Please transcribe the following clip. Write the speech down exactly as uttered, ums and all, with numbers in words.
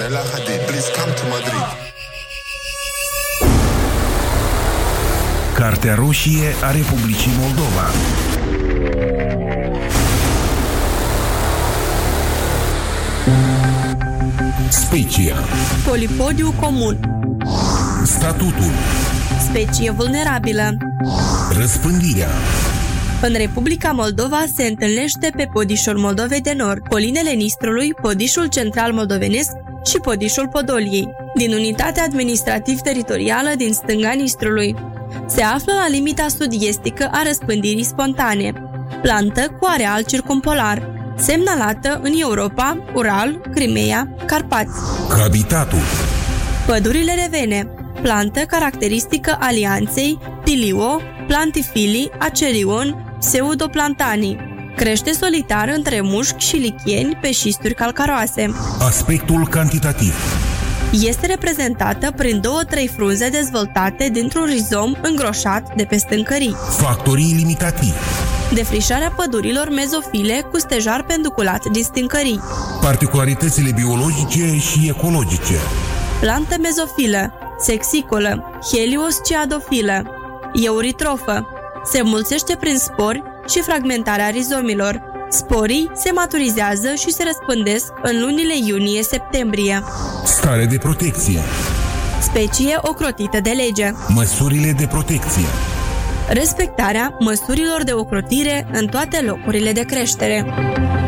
Bella Hadid, please come to Madrid. Cartea roșie a Republicii Moldova. Specia. Polipodiu comun. Statutul. Specie vulnerabilă. Răspândirea. În Republica Moldova se întâlnește pe podișul Moldovei de Nord, colinele Nistrului, podișul central moldovenesc și podișul Podoliei, din unitatea administrativ-teritorială din stânga Nistrului. Se află la limita sud-estică a răspândirii spontane, plantă cu areal circumpolar, semnalată în Europa, Ural, Crimea, Carpați. Habitatul. Pădurile revene, plantă caracteristică alianței Tilio, Plantifili, Acerion, Pseudoplantanii. Crește solitar între mușchi și lichieni pe șisturi calcaroase. Aspectul cantitativ. Este reprezentată prin două-trei frunze dezvoltate dintr-un rizom îngroșat de pe stâncării. Factorii limitativi. Defrișarea pădurilor mezofile cu stejar penduculat din stâncării. Particularitățile biologice și ecologice. Plantă mezofilă, sexicolă, heliosciadofilă, euritrofă. Se mulțește prin spori și fragmentarea rizomilor. Sporii se maturizează și se răspândesc în lunile iunie-septembrie. Stare de protecție. Specie ocrotită de lege. Măsurile de protecție. Respectarea măsurilor de ocrotire în toate locurile de creștere.